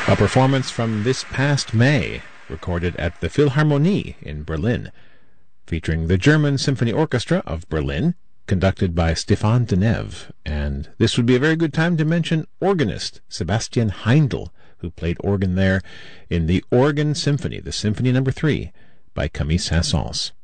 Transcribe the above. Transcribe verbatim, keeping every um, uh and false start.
A performance from this past May, recorded at the Philharmonie in Berlin, featuring the German Symphony Orchestra of Berlin, conducted by Stéphane Denève. And this would be a very good time to mention organist Sebastian Heindl, who played organ there in the Organ Symphony, the Symphony Number Three, by Camille Saint-Saëns.